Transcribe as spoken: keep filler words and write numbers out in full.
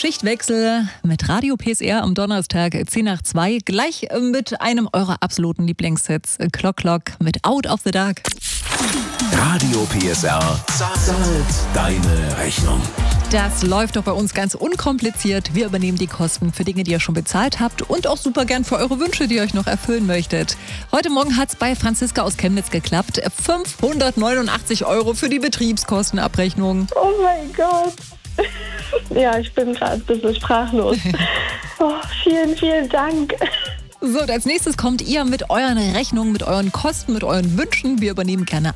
Schichtwechsel mit Radio P S R am Donnerstag zehn nach zwei. Gleich mit einem eurer absoluten Lieblingshits. Clock Clock mit Out of the Dark. Radio P S R zahlt deine Rechnung. Das läuft doch bei uns ganz unkompliziert. Wir übernehmen die Kosten für Dinge, die ihr schon bezahlt habt und auch super gern für eure Wünsche, die ihr euch noch erfüllen möchtet. Heute Morgen hat es bei Franziska aus Chemnitz geklappt. fünfhundertneunundachtzig Euro für die Betriebskostenabrechnung. Oh mein Gott. Ja, ich bin gerade ein bisschen sprachlos. Oh, vielen, vielen Dank. So, und als nächstes kommt ihr mit euren Rechnungen, mit euren Kosten, mit euren Wünschen. Wir übernehmen gerne